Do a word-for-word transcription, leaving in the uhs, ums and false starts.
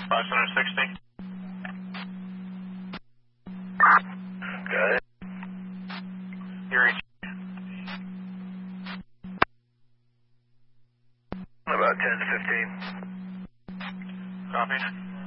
five sixty. Got it. Erie. About ten to fifteen. Copy.